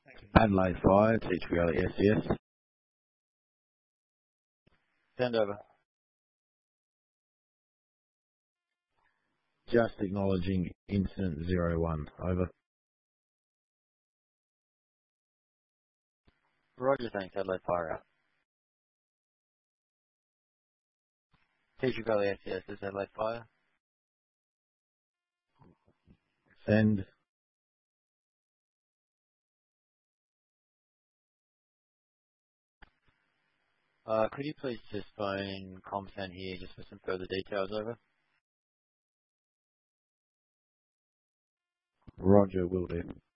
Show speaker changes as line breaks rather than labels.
Adelaide Fire, Teach Reality SES.
Send over.
Just acknowledging incident 01. Over.
Roger, thanks. Adelaide Fire out. Teacher Valley SES, is Adelaide Fire?
Send.
Could you please just phone ComSan here just for some further details, over?
Roger, will do.